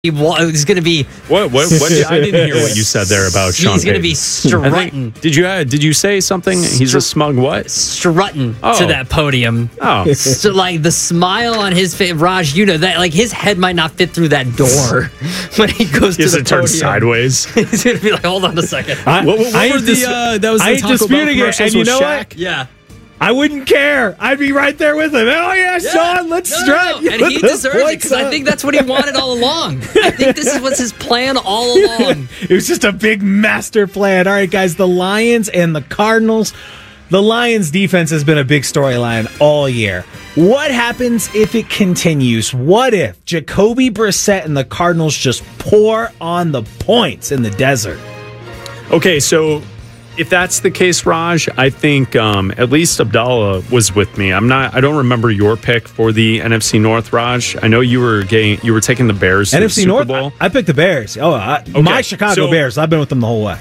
He's going to be. What? I didn't hear what you said there about Sean. He's going to be strutting. Did you say something? He's a smug what? Strutting to that podium. Oh, so, like the smile on his face, Raj. You know that, like his head might not fit through that door when he goes to the podium. Turn sideways. He's going to be like, hold on a second. What were that was the Taco Bell commercials and you know Shaq? what? Yeah. I wouldn't care. I'd be right there with him. Oh, yeah, Sean, let's strut. No. And he deserves it because I think that's what he wanted all along. I think this was his plan all along. It was just a big master plan. All right, guys, the Lions and the Cardinals. The Lions' defense has been a big storyline all year. What happens if it continues? What if Jacoby Brissett and the Cardinals just pour on the points in the desert? Okay, so if that's the case, Raj, I think at least Abdallah was with me. I don't remember your pick for the NFC North, Raj. I know you were taking the Bears to the Super North, Bowl. I picked the Bears. My Chicago Bears. I've been with them the whole way.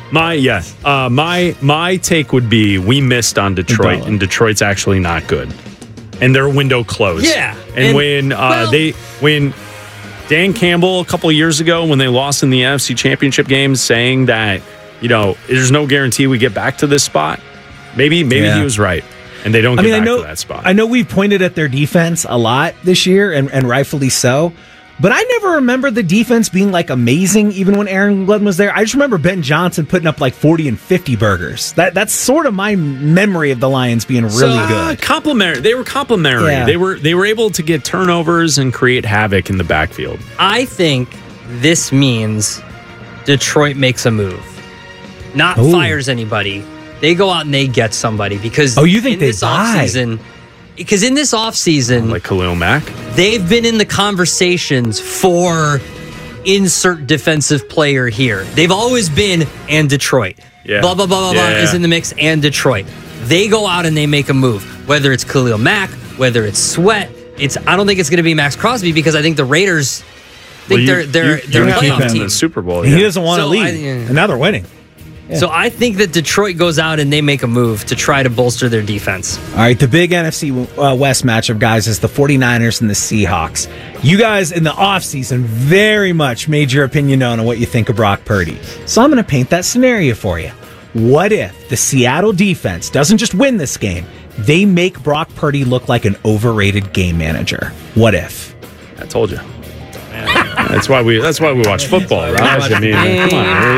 My take would be we missed on Detroit, and Detroit's actually not good, and their window closed. Yeah, and when Dan Campbell a couple of years ago when they lost in the NFC Championship game, saying that, you know, there's no guarantee we get back to this spot. Maybe he was right, and they don't get back to that spot. I know we've pointed at their defense a lot this year, and rightfully so. But I never remember the defense being like amazing, even when Aaron Glenn was there. I just remember Ben Johnson putting up like 40 and 50 burgers. That's sort of my memory of the Lions being really good. Complimentary. They were complimentary. Yeah. They were able to get turnovers and create havoc in the backfield. I think this means Detroit makes a move. Not fires anybody. They go out and they get somebody because you think they buy? Because in this offseason, like Khalil Mack, they've been in the conversations for insert defensive player here. They've always been, and Detroit. Yeah. Blah, blah, blah, blah, blah is in the mix, and Detroit. They go out and they make a move. Whether it's Khalil Mack, whether it's Sweat, I don't think it's going to be Max Crosby because I think the Raiders think they're a playoff team. The Super Bowl. He doesn't want to leave. And now they're winning. Yeah. So I think that Detroit goes out and they make a move to try to bolster their defense. All right, the big NFC West matchup, guys, is the 49ers and the Seahawks. You guys in the offseason very much made your opinion known on what you think of Brock Purdy. So I'm going to paint that scenario for you. What if the Seattle defense doesn't just win this game, they make Brock Purdy look like an overrated game manager? What if? I told you. That's why we watch football, Raj. I mean, come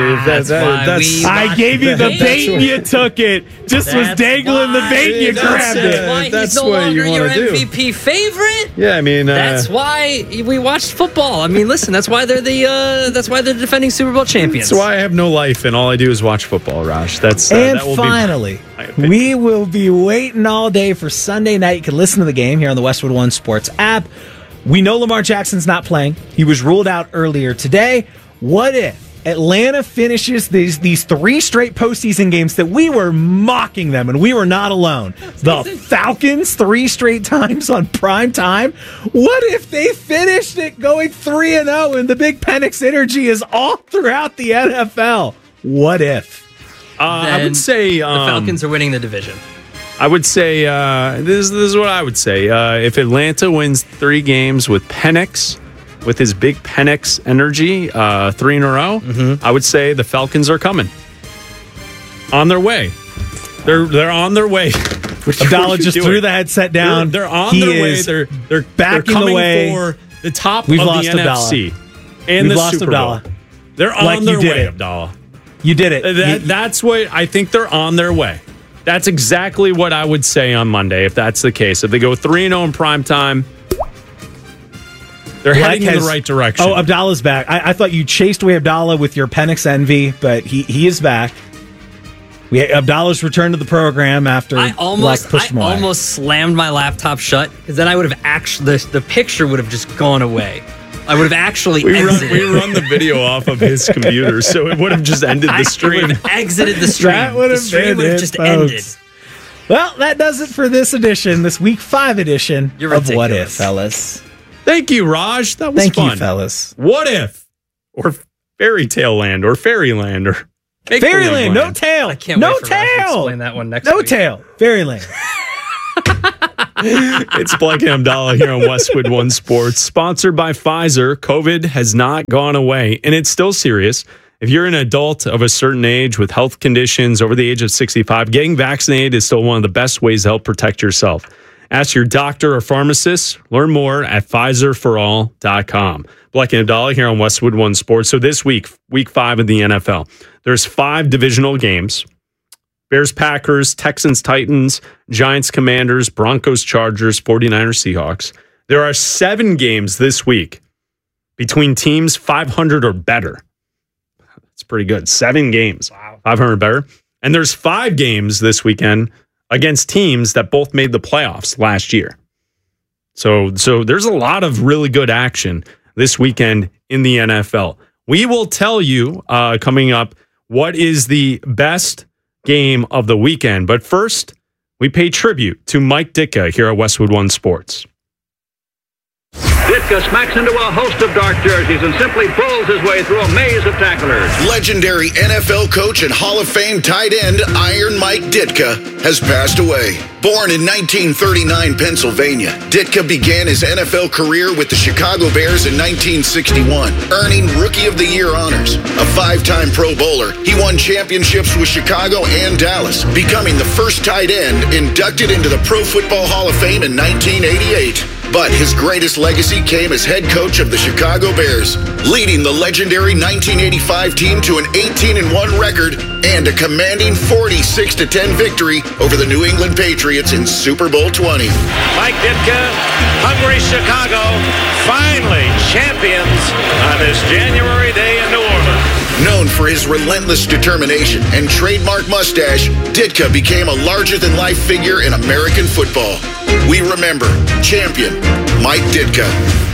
on. I gave you the bait and you took it. Just was dangling the bait and you grabbed it. That's no what longer your MVP favorite. Yeah, I mean, that's why we watched football. I mean, listen, that's why they're the defending Super Bowl champions. That's why I have no life and all I do is watch football, Raj. Finally, we will be waiting all day for Sunday night. You can listen to the game here on the Westwood One Sports app. We know Lamar Jackson's not playing. He was ruled out earlier today. What if Atlanta finishes these 3 straight postseason games that we were mocking them, and we were not alone? The Falcons 3 straight times on prime time. What if they finished it going 3-0 and the big Penix energy is all throughout the NFL? What if? I would say the Falcons are winning the division. I would say this is what I would say. If Atlanta wins 3 games with Penix, with his big Penix energy, 3 in a row, I would say the Falcons are coming on their way. They're on their way. Abdallah just threw the headset down. They're on their way. They're back coming in the way for the top We've of lost the NFC and the Super Bowl. They're on their way, Abdallah. You did it. That's what I think. They're on their way. That's exactly what I would say on Monday if that's the case. If they go 3-0 in prime time, they're heading in the right direction. Oh, Abdallah's back. I thought you chased away Abdallah with your Penix envy, but he is back. Abdallah's returned to the program after I almost slammed my laptop shut because then I would have actually the picture would have just gone away. I would have actually exited. We run the video off of his computer, so it would have just ended the stream. Would have exited the stream. That would have the stream would have just ended. Well, that does it for this edition, this Week 5 edition of What If, fellas. Thank you, Raj. That was fun. Thank you, fellas. What if? Or Fairy Tale Land, or Fairyland, or Fairyland, no tail. I can't wait for Raj to explain that one next week. No tail. Fairyland. It's Blake and Abdallah here on Westwood One Sports, sponsored by Pfizer. COVID has not gone away, and it's still serious. If you're an adult of a certain age with health conditions over the age of 65, getting vaccinated is still one of the best ways to help protect yourself. Ask your doctor or pharmacist. Learn more at PfizerForAll.com. Blake and Abdallah here on Westwood One Sports. So this week, week 5 of the NFL, there's 5 divisional games. Bears, Packers, Texans, Titans, Giants, Commanders, Broncos, Chargers, 49ers, Seahawks. There are 7 games this week between teams 500 or better. It's pretty good. 7 games. Wow. 500 better. And there's 5 games this weekend against teams that both made the playoffs last year. So there's a lot of really good action this weekend in the NFL. We will tell you coming up what is the best game of the weekend. But first, we pay tribute to Mike Ditka here at Westwood One Sports. Ditka smacks into a host of dark jerseys and simply pulls his way through a maze of tacklers. Legendary NFL coach and Hall of Fame tight end Iron Mike Ditka has passed away. Born in 1939 Pennsylvania, Ditka began his NFL career with the Chicago Bears in 1961, earning Rookie of the Year honors. A 5-time Pro Bowler, he won championships with Chicago and Dallas, becoming the first tight end inducted into the Pro Football Hall of Fame in 1988. But his greatest legacy came as head coach of the Chicago Bears, leading the legendary 1985 team to an 18-1 record and a commanding 46-10 victory over the New England Patriots in Super Bowl 20. Mike Ditka, hungry Chicago, finally champions on this January day in New Orleans. Known for his relentless determination and trademark mustache, Ditka became a larger-than-life figure in American football. We remember champion Mike Ditka.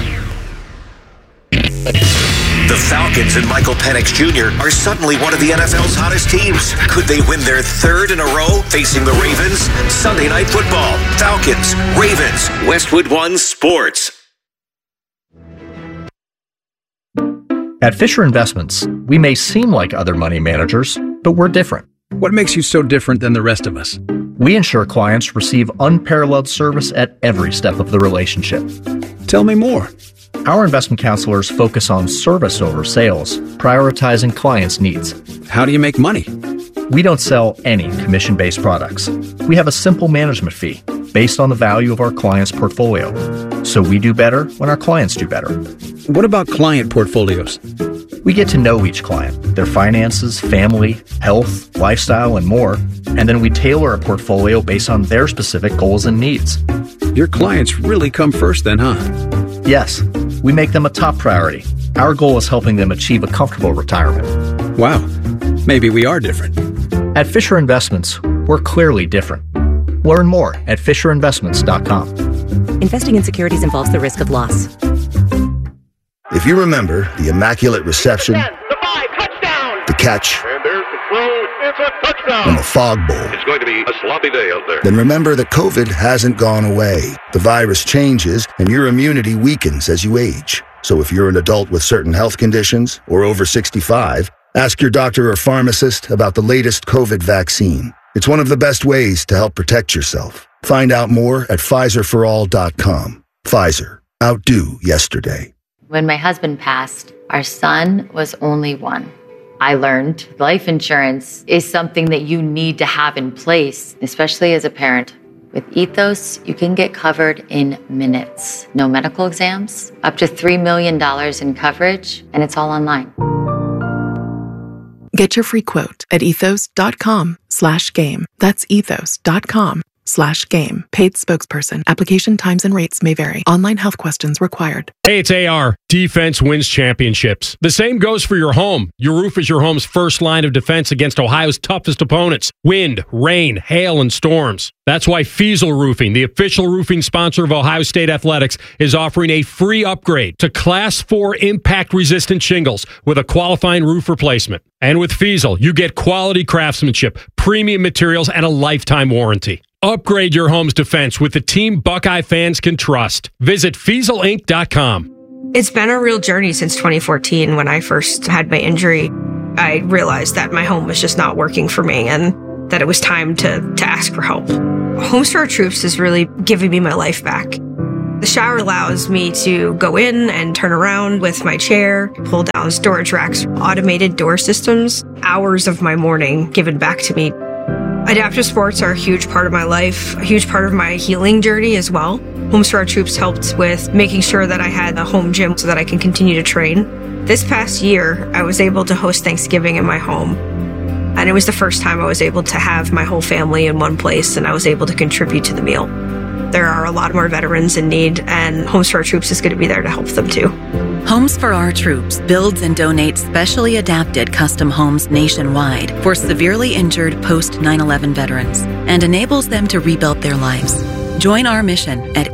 The Falcons and Michael Penix Jr. are suddenly one of the NFL's hottest teams. Could they win their 3rd in a row facing the Ravens? Sunday Night Football. Falcons, Ravens, Westwood One Sports. At Fisher Investments, we may seem like other money managers, but we're different. What makes you so different than the rest of us? We ensure clients receive unparalleled service at every step of the relationship. Tell me more. Our investment counselors focus on service over sales, prioritizing clients' needs. How do you make money? We don't sell any commission-based products. We have a simple management fee based on the value of our client's portfolio. So we do better when our clients do better. What about client portfolios? We get to know each client, their finances, family, health, lifestyle, and more, and then we tailor a portfolio based on their specific goals and needs. Your clients really come first then, huh? Yes, we make them a top priority. Our goal is helping them achieve a comfortable retirement. Wow, maybe we are different. At Fisher Investments, we're clearly different. Learn more at FisherInvestments.com. Investing in securities involves the risk of loss. If you remember the Immaculate Reception, the catch, And there's the throw. It's a touchdown. and the Fog Bowl, It's going to be a sloppy day out there. then remember that COVID hasn't gone away. The virus changes and your immunity weakens as you age. So if you're an adult with certain health conditions or over 65, ask your doctor or pharmacist about the latest COVID vaccine. It's one of the best ways to help protect yourself. Find out more at PfizerForAll.com. Pfizer. Outdo yesterday. When my husband passed, our son was only 1. I learned life insurance is something that you need to have in place, especially as a parent. With Ethos, you can get covered in minutes. No medical exams, up to $3 million in coverage, and it's all online. Get your free quote at ethos.com/game. That's ethos.com/game. Paid spokesperson. Application times and rates may vary. Online health questions required. Hey, it's AR. Defense wins championships. The same goes for your home. Your roof is your home's first line of defense against Ohio's toughest opponents. Wind, rain, hail, and storms. That's why Fiesel Roofing, the official roofing sponsor of Ohio State Athletics, is offering a free upgrade to Class 4 impact-resistant shingles with a qualifying roof replacement. And with Fiesel, you get quality craftsmanship, premium materials, and a lifetime warranty. Upgrade your home's defense with the team Buckeye fans can trust. Visit FieselInc.com. It's been a real journey since 2014 when I first had my injury. I realized that my home was just not working for me and that it was time to ask for help. Homes for Our Troops is really giving me my life back. The shower allows me to go in and turn around with my chair, pull down storage racks, automated door systems, hours of my morning given back to me. Adaptive sports are a huge part of my life, a huge part of my healing journey as well. Homes for Our Troops helped with making sure that I had a home gym so that I can continue to train. This past year, I was able to host Thanksgiving in my home. And it was the first time I was able to have my whole family in one place, and I was able to contribute to the meal. There are a lot more veterans in need, and Homes for Our Troops is going to be there to help them too. Homes for Our Troops builds and donates specially adapted custom homes nationwide for severely injured post 9/11 veterans and enables them to rebuild their lives. Join our mission at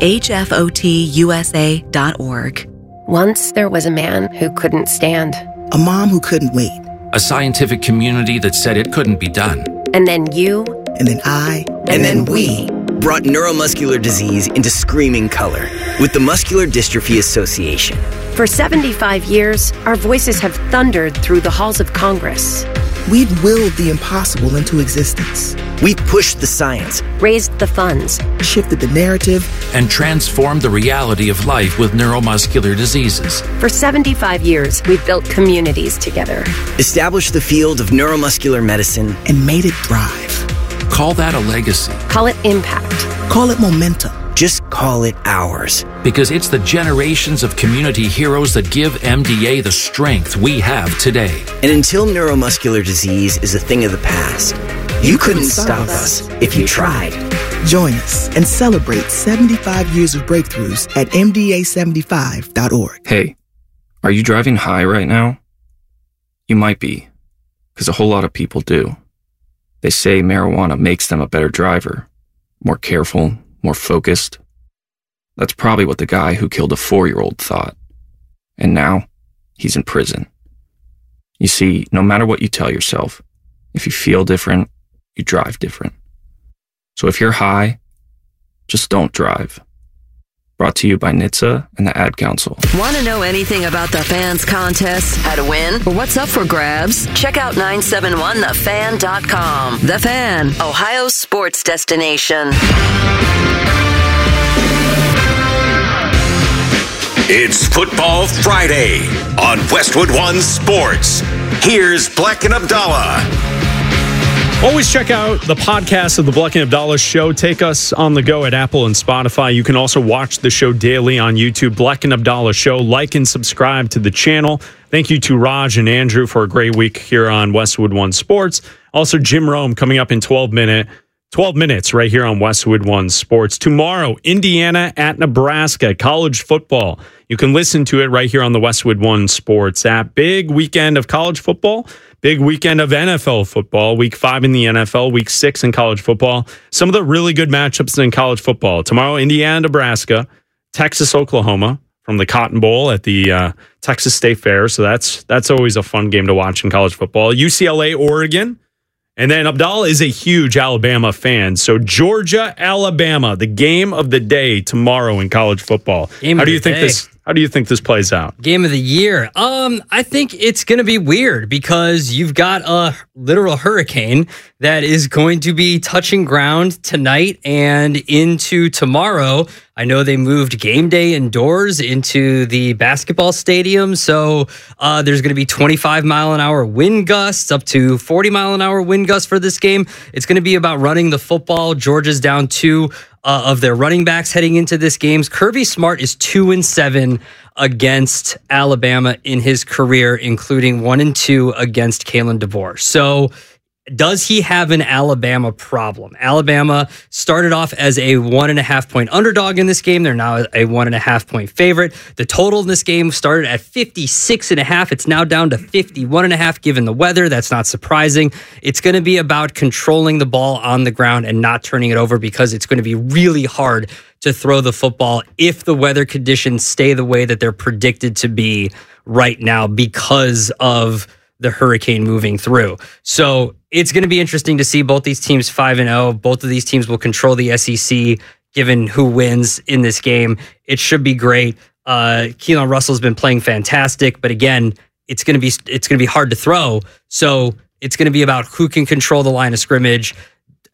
hfotusa.org. Once there was a man who couldn't stand. A mom who couldn't wait. A scientific community that said it couldn't be done. And then you. And then I. And then we. Brought neuromuscular disease into screaming color with the Muscular Dystrophy Association. For 75 years, our voices have thundered through the halls of Congress. We've willed the impossible into existence. We've pushed the science, raised the funds, shifted the narrative, and transformed the reality of life with neuromuscular diseases. For 75 years, we've built communities together, established the field of neuromuscular medicine, and made it thrive. Call that a legacy. Call it impact. Call it momentum. Just call it ours. Because it's the generations of community heroes that give MDA the strength we have today. And until neuromuscular disease is a thing of the past, you couldn't stop us if you tried. Join us and celebrate 75 years of breakthroughs at MDA75.org. Hey, are you driving high right now? You might be, because a whole lot of people do. They say marijuana makes them a better driver, more careful, more focused. That's probably what the guy who killed a 4-year-old thought. And now, he's in prison. You see, no matter what you tell yourself, if you feel different, you drive different. So if you're high, just don't drive. Brought to you by NHTSA and the Ad Council. Want to know anything about the Fans contest, how to win, or what's up for grabs? Check out 971thefan.com. The Fan, Ohio's sports destination. It's Football Friday on Westwood One Sports. Here's Black and Abdallah. Always check out the podcast of the Black and Abdallah Show. Take us on the go at Apple and Spotify. You can also watch the show daily on YouTube, Black and Abdallah Show. Like and subscribe to the channel. Thank you to Raj and Andrew for a great week here on Westwood One Sports. Also, Jim Rome coming up in 12 minutes right here on Westwood One Sports. Tomorrow, Indiana at Nebraska, college football. You can listen to it right here on the Westwood One Sports app. Big weekend of college football. Big weekend of NFL football. Week 5 in the NFL, week 6 in college football. Some of the really good matchups in college football. Tomorrow, Indiana, Nebraska, Texas, Oklahoma from the Cotton Bowl at the Texas State Fair. So that's always a fun game to watch in college football. UCLA, Oregon. And then Abdallah is a huge Alabama fan. So Georgia, Alabama, the game of the day tomorrow in college football. How do you think this plays out? Game of the year. I think it's going to be weird because you've got a literal hurricane that is going to be touching ground tonight and into tomorrow. I know they moved game day indoors into the basketball stadium, so there's going to be 25-mile-an-hour wind gusts, up to 40-mile-an-hour wind gusts for this game. It's going to be about running the football. Georgia's down 2 of their running backs heading into this game. Kirby Smart is 2-7 against Alabama in his career, including 1-2 against Kalen DeVore. So does he have an Alabama problem? Alabama started off as a 1.5-point underdog in this game. They're now a 1.5-point favorite. The total in this game started at 56.5. It's now down to 51.5 given the weather. That's not surprising. It's going to be about controlling the ball on the ground and not turning it over because it's going to be really hard to throw the football if the weather conditions stay the way that they're predicted to be right now because of the hurricane moving through. So it's going to be interesting to see both these teams 5-0. Both of these teams will control the SEC given who wins in this game. It should be great. Keelan Russell's been playing fantastic, but again, it's going to be hard to throw. So it's going to be about who can control the line of scrimmage.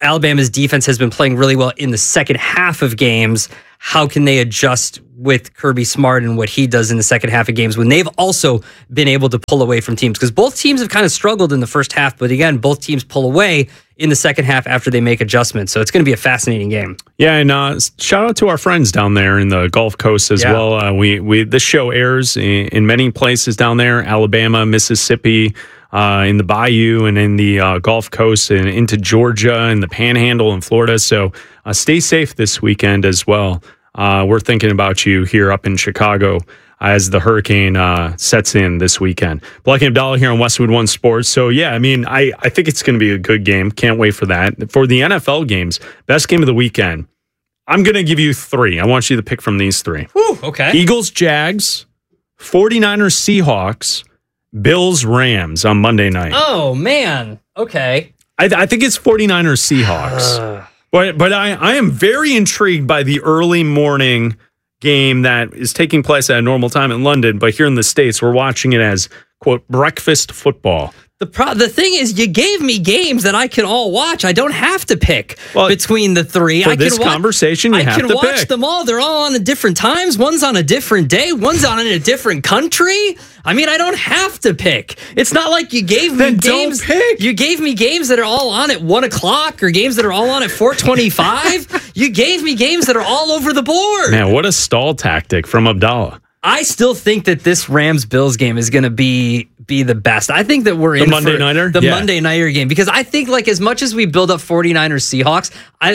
Alabama's defense has been playing really well in the second half of games. How can they adjust with Kirby Smart and what he does in the second half of games when they've also been able to pull away from teams? Because both teams have kind of struggled in the first half, but again, both teams pull away in the second half after they make adjustments. So it's going to be a fascinating game. Yeah, and shout out to our friends down there in the Gulf Coast as well. This show airs in many places down there, Alabama, Mississippi, in the Bayou and in the Gulf Coast and into Georgia and the Panhandle in Florida. So stay safe this weekend as well. We're thinking about you here up in Chicago as the hurricane sets in this weekend. Black and Abdallah here on Westwood One Sports. So, yeah, I mean, I think it's going to be a good game. Can't wait for that. For the NFL games, best game of the weekend, I'm going to give you 3. I want you to pick from these 3. Whew, okay. Eagles, Jags, 49ers, Seahawks, Bills, Rams on Monday night. Oh, man. Okay. I think it's 49ers, Seahawks. But I am very intrigued by the early morning game that is taking place at a normal time in London, but here in the States, we're watching it as, quote, breakfast football. The thing is, you gave me games that I can all watch. I don't have to pick between the 3. For this conversation, you have to pick. I can watch them all. They're all on different times. One's on a different day. One's on in a different country. I mean, I don't have to pick. It's not like you gave me games. Don't pick. You gave me games that are all on at 1 o'clock or games that are all on at 4:25. You gave me games that are all over the board. Man, what a stall tactic from Abdallah. I still think that this Rams-Bills game is going to be the best. I think that we're in the Monday Nighter? The Monday Nighter game, because I think, like, as much as we build up 49ers Seahawks,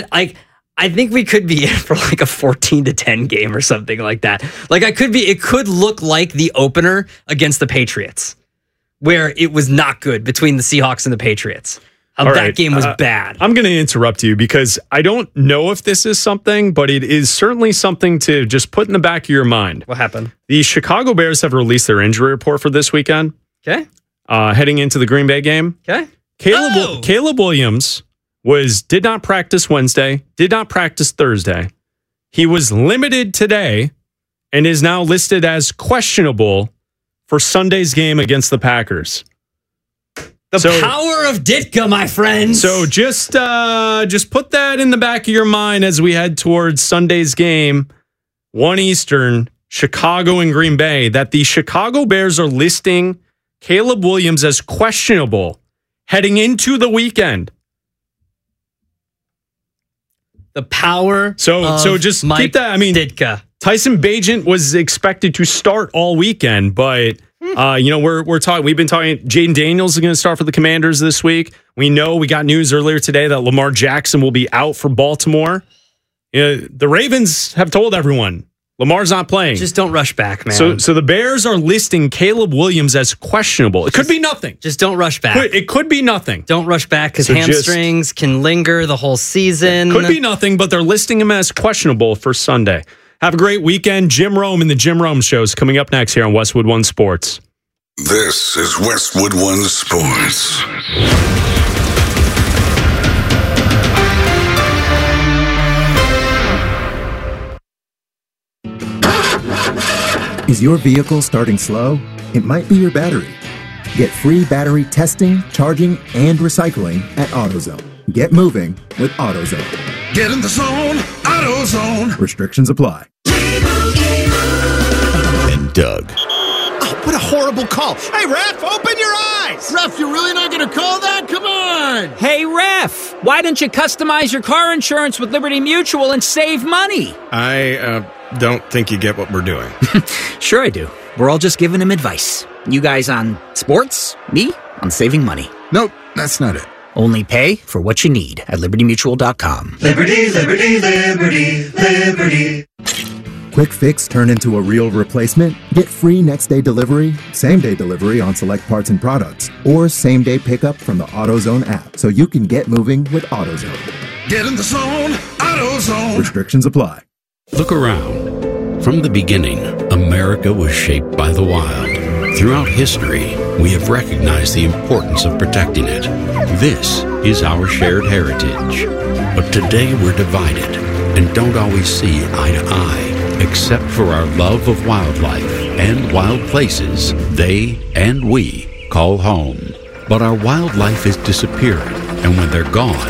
I think we could be in for like a 14-10 game or something like that. Like, it could look like the opener against the Patriots, where it was not good between the Seahawks and the Patriots. That game was bad. I'm going to interrupt you because I don't know if this is something, but it is certainly something to just put in the back of your mind. What happened? The Chicago Bears have released their injury report for this weekend. Okay. Heading into the Green Bay game. Okay. Caleb Williams did not practice Wednesday, did not practice Thursday. He was limited today and is now listed as questionable for Sunday's game against the Packers. The power of Ditka, my friends. So just put that in the back of your mind as we head towards Sunday's game, 1 Eastern, Chicago and Green Bay, that the Chicago Bears are listing Caleb Williams as questionable heading into the weekend. The power so just Mike keep that. I mean, Ditka. Tyson Bagent was expected to start all weekend, but we're talking. We've been talking. Jaden Daniels is going to start for the Commanders this week. We know we got news earlier today that Lamar Jackson will be out for Baltimore. The Ravens have told everyone Lamar's not playing. Just don't rush back, man. So the Bears are listing Caleb Williams as questionable. It could be nothing. Just don't rush back. It could be nothing. Don't rush back because hamstrings can linger the whole season. Could be nothing, but they're listing him as questionable for Sunday. Have a great weekend. Jim Rome and the Jim Rome Show is coming up next here on Westwood One Sports. This is Westwood One Sports. Is your vehicle starting slow? It might be your battery. Get free battery testing, charging, and recycling at AutoZone. Get moving with AutoZone. Get in the zone, AutoZone. Restrictions apply. And Doug. Oh, what a horrible call. Hey, Ref, open your eyes. Ref, you're really not going to call that? Come on. Hey, Ref, why don't you customize your car insurance with Liberty Mutual and save money? I don't think you get what we're doing. Sure I do. We're all just giving him advice. You guys on sports, me on saving money. Nope, that's not it. Only pay for what you need at libertymutual.com. Liberty, liberty, liberty, liberty. Quick Fix turn into a real replacement? Get free next-day delivery, same-day delivery on select parts and products, or same-day pickup from the AutoZone app so you can get moving with AutoZone. Get in the zone, AutoZone. Restrictions apply. Look around. From the beginning, America was shaped by the wild. Throughout history, we have recognized the importance of protecting it. This is our shared heritage. But today we're divided and don't always see eye to eye, except for our love of wildlife and wild places they and we call home. But our wildlife is disappearing, and when they're gone,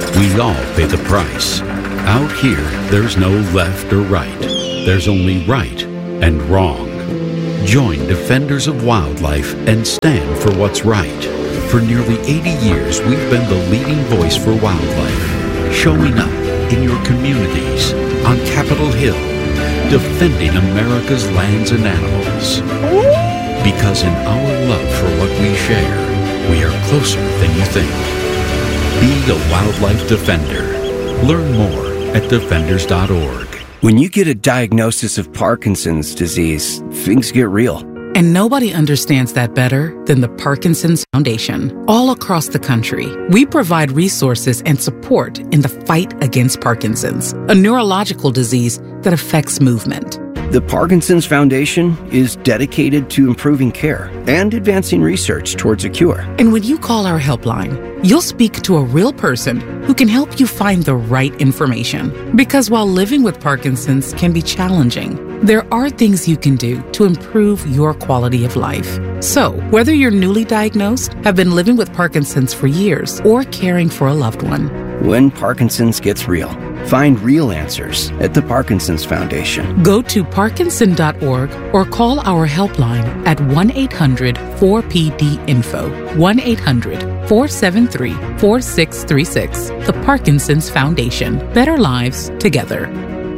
We all pay the price. Out here, there's no left or right. There's only right and wrong. Join Defenders of Wildlife and stand for what's right. For nearly 80 years, we've been the leading voice for wildlife, showing up in your communities, on Capitol Hill, defending America's lands and animals. Because in our love for what we share, we are closer than you think. Be a wildlife defender. Learn more at defenders.org. When you get a diagnosis of Parkinson's disease, things get real. And nobody understands that better than the Parkinson's Foundation. All across the country, we provide resources and support in the fight against Parkinson's, a neurological disease that affects movement. The Parkinson's Foundation is dedicated to improving care and advancing research towards a cure. And when you call our helpline, you'll speak to a real person who can help you find the right information. Because while living with Parkinson's can be challenging, there are things you can do to improve your quality of life. So, whether you're newly diagnosed, have been living with Parkinson's for years, or caring for a loved one, when Parkinson's gets real, find real answers at the Parkinson's Foundation. Go to parkinson.org or call our helpline at 1-800-4PD-INFO, 1-800-473-4636. The Parkinson's Foundation. Better lives together.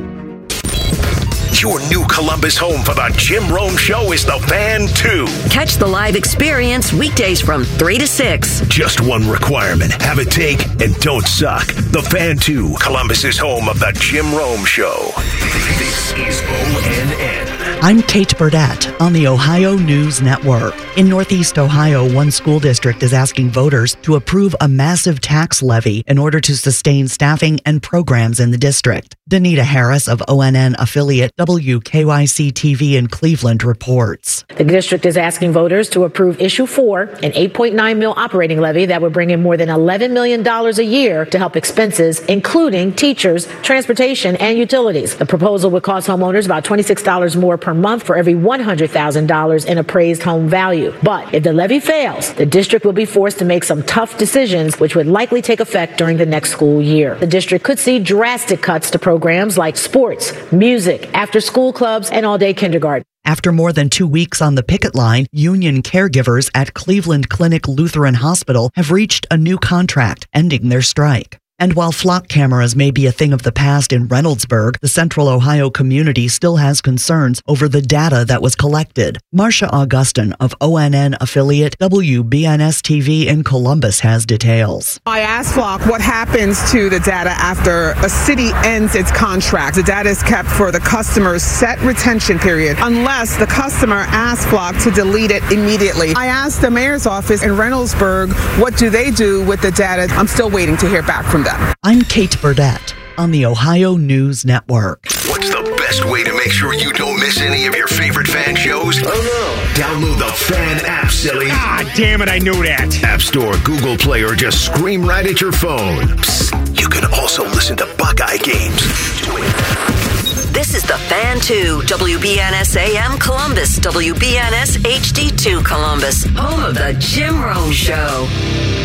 Your new Columbus home for the Jim Rome Show is The Fan 2. Catch the live experience weekdays from 3 to 6. Just one requirement. Have a take and don't suck. The Fan 2, Columbus's home of the Jim Rome Show. This is ONN. I'm Kate Burdett on the Ohio News Network. In Northeast Ohio, one school district is asking voters to approve a massive tax levy in order to sustain staffing and programs in the district. Danita Harris of ONN affiliate WKYC-TV in Cleveland reports. The district is asking voters to approve Issue 4, an $8.9 million operating levy that would bring in more than $11 million a year to help expenses, including teachers, transportation, and utilities. The proposal would cost homeowners about $26 more per month for every $100,000 in appraised home value. But if the levy fails, the district will be forced to make some tough decisions, which would likely take effect during the next school year. The district could see drastic cuts to programs like sports, music, after-school clubs, and all-day kindergarten. After more than 2 weeks on the picket line, union caregivers at Cleveland Clinic Lutheran Hospital have reached a new contract, ending their strike. And while flock cameras may be a thing of the past in Reynoldsburg, the Central Ohio community still has concerns over the data that was collected. Marcia Augustin of ONN affiliate WBNS-TV in Columbus has details. I asked Flock what happens to the data after a city ends its contract. The data is kept for the customer's set retention period unless the customer asks Flock to delete it immediately. I asked the mayor's office in Reynoldsburg what do they do with the data. I'm still waiting to hear back from them. I'm Kate Burdett on the Ohio News Network. What's the best way to make sure you don't miss any of your favorite fan shows? Oh no. Download the Fan app, silly. Ah, damn it, I knew that. App Store, Google Play, or just scream right at your phone. Psst, you can also listen to Buckeye games. This is the Fan 2, WBNS AM Columbus, WBNS HD2 Columbus, home of the Jim Rome Show.